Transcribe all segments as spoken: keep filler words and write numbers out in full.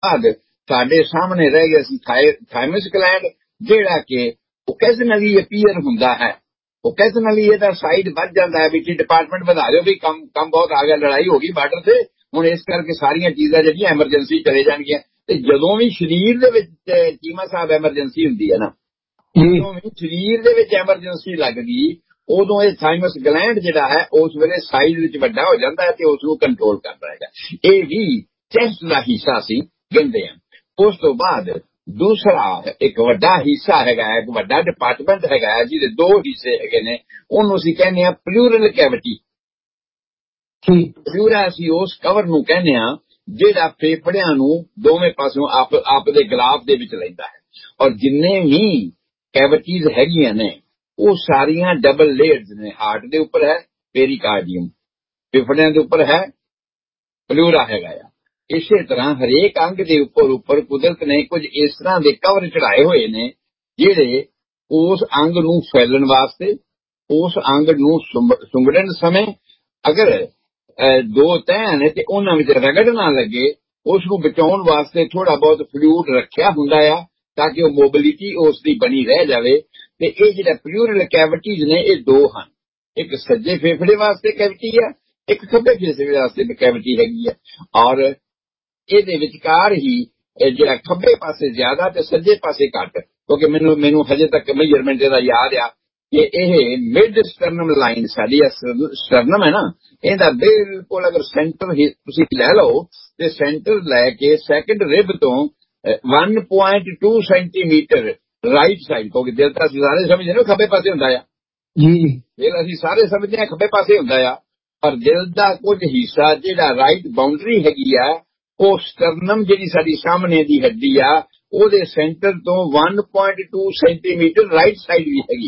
बाद साडे सामने रह गया सी थाइमस ग्लैंड, जिहड़ा कि ओकेजनली अपीयर हुंदा है। ओकेजनली इहदा साइड वध जांदा है भी डिपार्टमेंट वधा दिओ भी कम कम बहुत आ गया, लड़ाई हो गई बार्डर ते, हुण इस करके सारियां चीज़ां जिहड़ियां एमरजेंसी चले जाणगियां। ते जदों भी शरीर दे विच चीमा साहब एमरजेंसी हुंदी है ना, जदों भी शरीर दे विच एमरजेंसी लग गई, उदों ये थाइमस ग्लैंड जिहड़ा है उस वेले साइज विच वड्डा हो जांदा है ते उस नूं कंट्रोल करदा है। इह भी चेस्ट दा हिस्सा सी कहंदे आ। उस तो बाद दूसरा एक वड्डा हिस्सा हैगा, एक वड्डा डिपार्टमेंट हैगा जिहदे दो हिस्से हैगे ने, उहनूं असीं कहने आ प्लूरल कैविटी। प्लूरा असीं उस कवर नूं कहने आ जिहड़ा फेफड़िਆਂ ਨੂੰ ਦੋਵੇਂ ਪਾਸੋਂ ਆਪ ਆਪ ਦੇ ਗਲਾਫ ਦੇ ਵਿੱਚ ਲੈਂਦਾ ਹੈ। ਔਰ ਜਿੰਨੇ ਵੀ ਕੈਵਿਟੀਜ਼ ਹੈਗੀਆਂ ਨੇ ਉਹ ਸਾਰੀਆਂ ਡਬਲ ਲੇਅਰਸ ਨੇ। ਹਾਰਟ ਦੇ ਉੱਪਰ ਹੈ पेरिकार्डियम, फेफड़िਆਂ ਦੇ ਉੱਪਰ है प्लूरा हैगा आ। इसे तरह हरेक अंग के उपर उपर कुदरत ने कुछ इस तरह के कवर चढ़ाए हुए ने जिहड़े उस अंग नूं फैलन वास्ते, उस अंग नूं सुंगड़न समय अगर दो तह ने ते उन्हां विच रगड़ ना लगे, उस नूं बचाउण वास्ते थोड़ा बहुत फ्लूइड रखिया हुंदा आ ताकि वो मोबिलिटी उसकी बनी रह जाए। ते इह जिहड़ा प्लूरल कैविटीज ने ये दो हैं, एक सज्जे फेफड़े वास्ते कैविटी है, एक खब्बे फेफड़े वास्ते भी कैविटी हैगी है। और ਇਹਦੇ ਵਿਚਕਾਰ ਹੀ ਜਿਹੜਾ ਖੱਬੇ ਪਾਸੇ ਜ਼ਿਆਦਾ ਤੇ ਸੱਜੇ ਪਾਸੇ ਘੱਟ, ਕਿਉਂਕਿ ਮੈਨੂੰ ਮੈਨੂੰ ਹਜੇ ਤੱਕ ਮੇਜਰਮੈਂਟ ਇਹਦਾ ਯਾਦ ਆ ਕਿ ਇਹ ਮਿਡ ਸਟਰਨਮ ਲਾਈਨ ਸਾਡੀ ਸਟਰਨਮ ਹੈ ਨਾ, ਇਹਦਾ ਬਿਲਕੁਲ ਅਗਰ ਸੈਂਟਰ ਤੁਸੀਂ ਲੈ ਲਓ ਤੇ ਸੈਂਟਰ ਲੈ ਕੇ ਸੈਕੰਡ ਰਿਬ ਤੋਂ one point two centimetre right side, ਕਿਉਂਕਿ ਦਿਲ ਤਾਂ ਅਸੀਂ ਸਾਰੇ ਸਮਝਦੇ ਨੇ ਖੱਬੇ ਪਾਸੇ ਹੁੰਦਾ ਆ ਜੀ, ਦਿਲ ਅਸੀਂ ਸਾਰੇ ਸਮਝਦੇ ਆ ਖੱਬੇ ਪਾਸੇ ਹੁੰਦਾ ਆ, ਪਰ ਦਿਲ ਦਾ ਕੁਝ ਹਿੱਸਾ ਜਿਹੜਾ ਰਾਈਟ ਬਾਉਂਡਰੀ ਹੈਗੀ ਆ ਉਹ ਸਟਰਨਮ ਜਿਹੜੀ ਸਾਡੀ ਸਾਹਮਣੇ ਦੀ ਹੱਡੀ ਆ ਉਹਦੇ ਸੈਂਟਰ ਤੋਂ one point two centimetre right side ਵੀ ਹੈਗੀ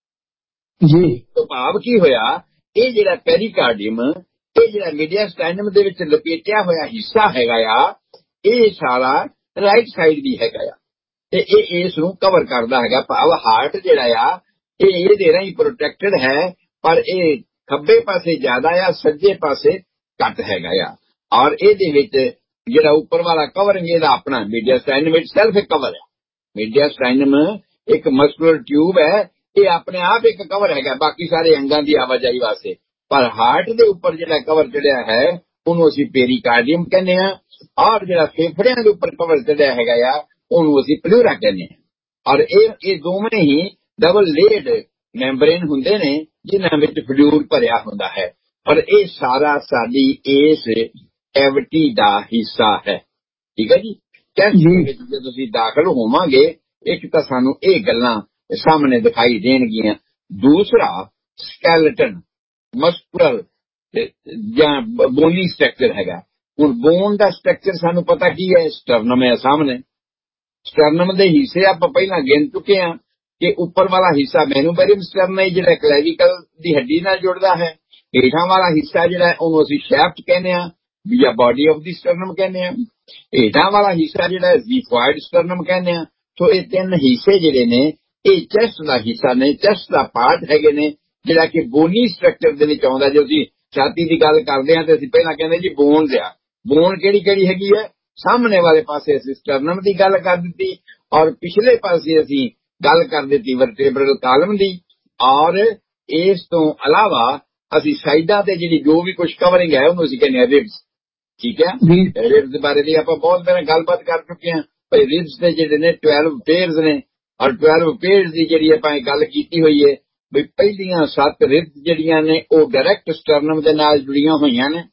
ਜੀ। तो ਭਾਵ ਕੀ ਹੋਇਆ, ਇਹ ਜਿਹੜਾ ਪੈਰੀਕਾਰਡੀਅਮ, ਇਹ ਜਿਹੜਾ ਮੀਡੀਆਸਟਾਈਨਮ ਦੇ ਵਿੱਚ ਲਪੇਟਿਆ ਹੋਇਆ ਹਿੱਸਾ ਹੈਗਾ ਆ, ਇਹ ਸਾਰਾ ਰਾਈਟ ਸਾਈਡ ਵੀ ਹੈਗਾ ਆ ਤੇ ਇਹ ਇਸ ਨੂੰ ਕਵਰ ਕਰਦਾ ਹੈਗਾ। ਭਾਵ ਹਾਰਟ ਜਿਹੜਾ ਆ ਇਹ ਇਹਦੇ ਰਾਹੀਂ ਪ੍ਰੋਟੈਕਟਡ ਹੈ, ਪਰ ਇਹ ਖੱਬੇ ਪਾਸੇ ਜ਼ਿਆਦਾ ਆ, ਸੱਜੇ ਪਾਸੇ ਘੱਟ ਹੈਗਾ ਆ। ਔਰ ਇਹਦੇ ਵਿੱਚ ਜਿਹੜਾ ਉੱਪਰ ਵਾਲਾ ਕਵਰਿੰਗ ਇਹਦਾ ਆਪਣਾ ਮੀਡੀਆਸਟਾਈਨਮ ਵਿੱਚ ਸੈਲਫ ਇੱਕ ਕਵਰ ਹੈ। ਮੀਡੀਆਸਟਾਈਨਮ ਇੱਕ ਮਸਕੂਲਰ ਟਿਊਬ ਹੈ, ਇਹ ਆਪਣੇ ਆਪ ਇੱਕ ਕਵਰ ਹੈਗਾ ਬਾਕੀ ਸਾਰੇ ਅੰਗਾਂ ਦੀ ਆਵਾਜਾਈ ਵਾਸਤੇ। ਪਰ ਹਾਰਟ ਦੇ ਉੱਪਰ ਜਿਹੜਾ ਕਵਰ ਚੜਿਆ ਹੈ ਉਹਨੂੰ ਅਸੀਂ पेरिकार्डियम ਕਹਿੰਦੇ ਆ, ਔਰ ਜਿਹੜਾ ਫੇਫੜਿਆਂ ਦੇ ਉੱਪਰ ਕਵਰ ਚੜਿਆ ਹੈਗਾ ਆ ਉਹਨੂੰ ਅਸੀਂ प्लूरा ਕਹਿੰਦੇ ਆ। ਔਰ ਇਹ ਇਹ ਦੋਵੇਂ ਹੀ ਡਬਲ ਲੇਅਰਡ ਮੈਂਬਰੇਨ ਹੁੰਦੇ ਨੇ ਜਿਨ੍ਹਾਂ ਵਿੱਚ ਫਲੂਇਡ ਭਰਿਆ ਹੁੰਦਾ ਹੈ। ਪਰ ਇਹ ਸਾਰਾ ਸਾਡੀ ਇਸ कैविटी का हिस्सा है, ठीक है जी। चेस्ट जो तुसीं दाखिल होवांगे एक तो सानू ये गल्लां सामने दिखाई देणगियां। दूसरा स्केलेटन मस्कुलर जां बोनी स्ट्रक्चर हैगा। हुण बोन का स्ट्रक्चर सानू पता की है, स्टरनम है सामने। स्टरनम के हिस्से आप पहला गिन चुके हैं कि ऊपर वाला हिस्सा मेनुबेरियम स्टरनम जिहड़ा क्लैविकल दी हड्डी नाल जुड़दा है, हेठां वाला हिस्सा जिहड़ा उहनूं असीं शैफ्ट कहने आ या बॉडी ऑफ दी स्टरनम कहने हैं, हेठां वाला हिस्सा जिहड़ा ज़िफॉइड स्टरनम कहने हैं। तो ये तीन हिस्से जिहड़े ने ये चेस्ट दा हिस्सा ने, चेस्ट दा पार्ट हैगे ने जिहड़ा कि बोनी स्ट्रक्चर दे विच आउंदा। जो असीं छाती दी गल करदे हां ते असीं पहिलां कहंदे जी बोन्स आ, बोन किहड़ी किहड़ी हैगी है, सामने वाले पासे असीं स्टरनम दी गल कर दित्ती और पिछले पासे असीं गल कर दित्ती वर्टेब्रल कालम दी। और इस तो अलावा असीं साइडां ते जिहड़ी जो भी कुछ कवरिंग है उहनूं असीं कहने आ रिब्स, ठीक है। रिब्स बारे भी आप बहुत बार गलबात कर चुके हैं भाई। रिब्स के जिहड़े ने ट्वेल्व पेयर्स ने और ट्वेल्व पेयर्स की जिहड़ी आपां गल कीती हुई है भी पहलियां सत्त रिब्स जिहड़ियां ने वो डायरैक्ट स्टरनम दे नाल जुड़ियां होईयां ने।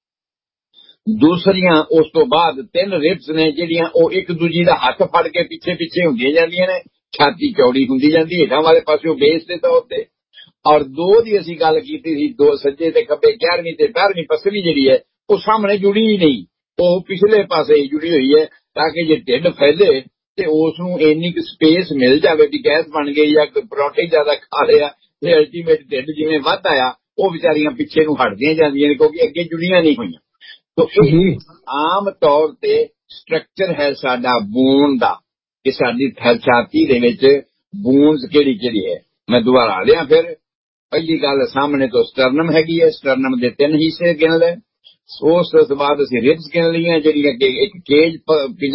दूसरियां उस तो बाद तीन रिब्स ने जिहड़ियां वो एक दूजी दा हथ फड़ के पिछे पिछे हुंदियां जांदियां ने, छाती चौड़ी हुंदी जांदी हेठां वाले पासों बेस दे तौर ते। और दो दी असीं गल कीती सी, दो सज्जे ते खब्बे ग्यारहवीं ते बारहवीं पसली जिहड़ी है वो सामने जुड़ी ही नहीं, वो पिछले पासे ही जुड़ी हुई है ताकि जे ढिड फैले तो उसनूं इन्नी क स्पेस मिल जाए भी गैस बन गई या परोठे ज्यादा खा लिया तो अल्टीमेट ढिड जिवें वध आया वो बेचारियां पिछे नूं हटदियां जांदियां ने क्योंकि अगे जुड़ियां नहीं हुई। तो यह आम तौर ते स्ट्रक्चर है साडा बोन दा कि साडी छाती दे विच बोन्स किहड़ी किहड़ी है। मैं दोबारा लिया फिर पहली गल सामने तो स्टरनम हैगी है, स्टरनम दे तीन हिस्से गिन ले। उस तो बाद असीं रिब्स गिन लियां जिहड़ियां कि एक केज